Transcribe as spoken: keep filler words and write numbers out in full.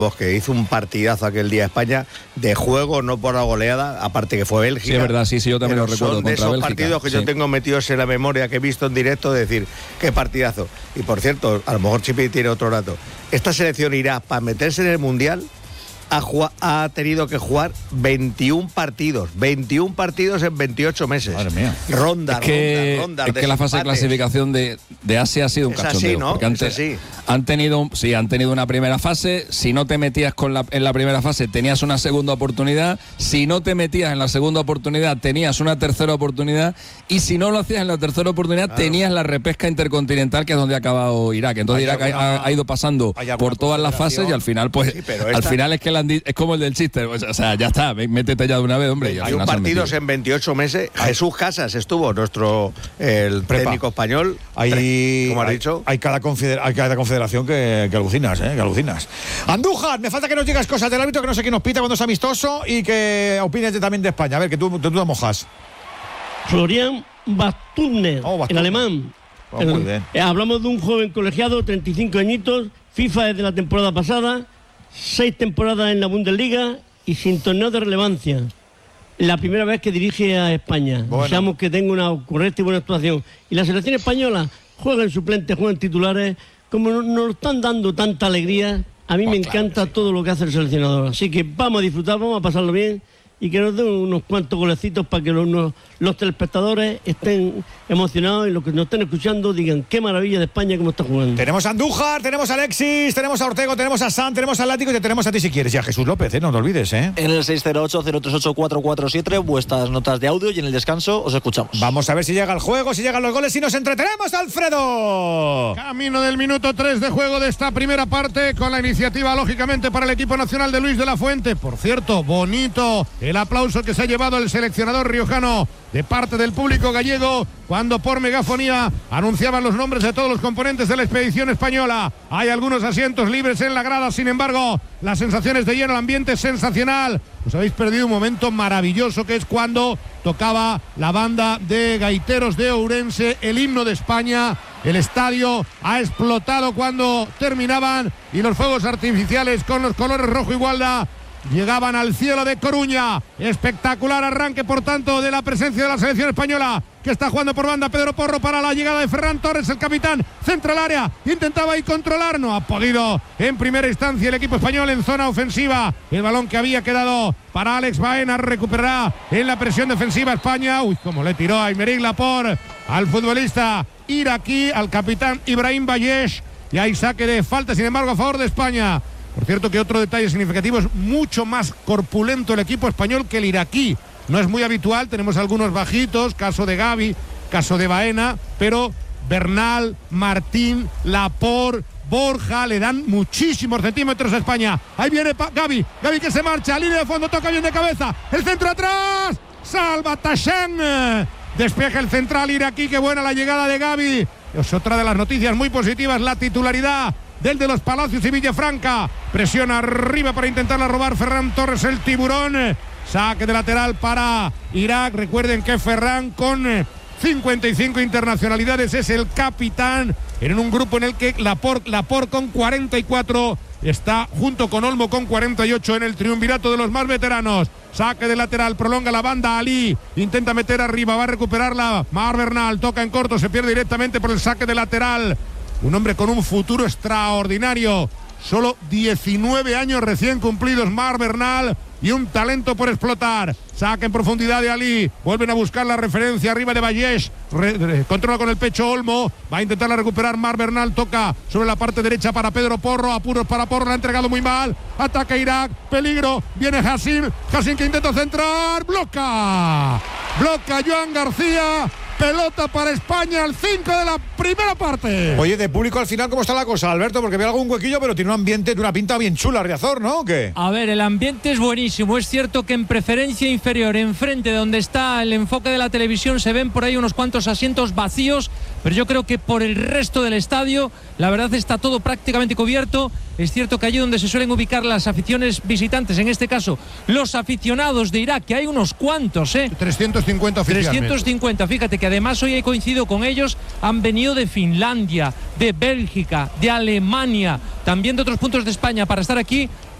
que hizo un partidazo aquel día España, de juego, no por la goleada, aparte que fue Bélgica. Sí, es verdad, sí, sí, yo también lo recuerdo. Son de esos Bélgica, partidos que sí. yo tengo metidos en la memoria, que he visto en directo, de decir, qué partidazo. Y por cierto, a lo mejor Chipi tiene otro dato. Esta selección irá para meterse en el Mundial. Ha, jugado, ha tenido que jugar veintiún partidos, veintiún partidos en veintiocho meses. Madre mía. Ronda, es que, ronda, ronda. Es que la fase de clasificación de, de Asia ha sido un es cachondeo. así, ¿no? Porque han, es así. han tenido, sí, han tenido una primera fase. Si no te metías con la, en la primera fase, tenías una segunda oportunidad. Si no te metías en la segunda oportunidad, tenías una tercera oportunidad. Y si no lo hacías en la tercera oportunidad, claro, tenías la repesca intercontinental, que es donde ha acabado Irak. Entonces Irak alguna, ha, ha ido pasando por todas las fases y al final, pues, sí, esta... al final es que la, es como el del chiste. O sea, ya está, métete ya de una vez, hombre. Hay un partidos en veintiocho meses. Jesús Casas estuvo, nuestro el Prepa. técnico español. Hay, como has hay, dicho. Hay cada, confeder, hay cada confederación que, que alucinas, ¿eh? Que alucinas. Andújar, me falta que nos digas cosas del árbitro, que no sé quién nos pita cuando es amistoso, y que opines de, también de España. A ver, que tú, tú, tú te mojas. Florian Basturner, oh, el alemán. Oh, muy bien. Eh, hablamos de un joven colegiado, treinta y cinco añitos, FIFA desde la temporada pasada, seis temporadas en la Bundesliga y sin torneo de relevancia. La primera vez que dirige a España. Bueno. Deseamos que tenga una correcta y buena actuación. Y la selección española juega en suplentes, juega en titulares. Como nos, nos están dando tanta alegría, a mí oh, me claro encanta sí. todo lo que hace el seleccionador. Así que vamos a disfrutar, vamos a pasarlo bien y que nos den unos cuantos golecitos para que los, los, los telespectadores estén emocionados y los que nos estén escuchando digan qué maravilla de España cómo está jugando. Tenemos a Andújar, tenemos a Alexis, tenemos a Ortego, tenemos a San, tenemos a Látigo y te tenemos a ti si quieres. Y a Jesús López, ¿eh? No te olvides, ¿eh? En el seis cero ocho, cero tres ocho, cuatro cuatro siete, vuestras notas de audio y en el descanso os escuchamos. Vamos a ver si llega el juego, si llegan los goles y nos entretenemos, Alfredo. Camino del minuto tres de juego de esta primera parte, con la iniciativa, lógicamente, para el equipo nacional de Luis de la Fuente. Por cierto, bonito el aplauso que se ha llevado el seleccionador riojano de parte del público gallego cuando por megafonía anunciaban los nombres de todos los componentes de la expedición española. Hay algunos asientos libres en la grada, sin embargo, las sensaciones de lleno, el ambiente es sensacional. Os habéis perdido un momento maravilloso, que es cuando tocaba la banda de gaiteros de Ourense el himno de España. El estadio ha explotado cuando terminaban y los fuegos artificiales con los colores rojo y gualda llegaban al cielo de Coruña. Espectacular arranque, por tanto, de la presencia de la selección española, que está jugando por banda Pedro Porro para la llegada de Ferran Torres, el capitán, centra el área, intentaba ahí controlar, no ha podido en primera instancia el equipo español en zona ofensiva. El balón que había quedado para Alex Baena, recuperará en la presión defensiva España. Uy, cómo le tiró a Aymeric Laporte al futbolista iraquí, al capitán Ibrahim Bayesh, y hay saque de falta, sin embargo, a favor de España. Por cierto, que otro detalle significativo, es mucho más corpulento el equipo español que el iraquí. No es muy habitual, tenemos algunos bajitos, caso de Gavi, caso de Baena, pero Bernal, Martín, Laporte, Borja le dan muchísimos centímetros a España. Ahí viene pa- Gavi, Gavi que se marcha, línea de fondo, toca bien de cabeza, el centro atrás, salva Tashen, despeja el central iraquí, qué buena la llegada de Gavi. Es otra de las noticias muy positivas, la titularidad del de los Palacios y Villafranca. Presiona arriba para intentarla robar Ferran Torres, el tiburón. Saque de lateral para Irak. Recuerden que Ferran, con cincuenta y cinco internacionalidades, es el capitán en un grupo en el que Laporte, Laporte con cuarenta y cuatro está junto con Olmo con cuarenta y ocho en el triunvirato de los más veteranos. Saque de lateral, prolonga la banda Ali, intenta meter arriba, va a recuperarla Mar Bernal, toca en corto, se pierde directamente por el saque de lateral. Un hombre con un futuro extraordinario, solo diecinueve años recién cumplidos, Mar Bernal, y un talento por explotar. Saca en profundidad de Ali, vuelven a buscar la referencia arriba de Bayesh, re, re, controla con el pecho Olmo, va a intentar recuperar Mar Bernal, toca sobre la parte derecha para Pedro Porro, apuros para Porro, la ha entregado muy mal, ataca Irak, peligro, viene Hassim, Hassim que intenta centrar, bloca, bloca Joan García. Pelota para España al cinco de la primera parte. Oye, de público al final, ¿cómo está la cosa, Alberto? Porque veo algún huequillo, pero tiene un ambiente de una pinta bien chula, Riazor, ¿no? ¿O qué? A ver, el ambiente es buenísimo. Es cierto que en preferencia inferior, enfrente de donde está el enfoque de la televisión, se ven por ahí unos cuantos asientos vacíos, pero yo creo que por el resto del estadio, la verdad está todo prácticamente cubierto. Es cierto que allí donde se suelen ubicar las aficiones visitantes, en este caso los aficionados de Irak, que hay unos cuantos, ¿eh? trescientos cincuenta oficialmente. trescientos cincuenta, fíjate que además hoy he coincidido con ellos, han venido de Finlandia, de Bélgica, de Alemania, también de otros puntos de España para estar aquí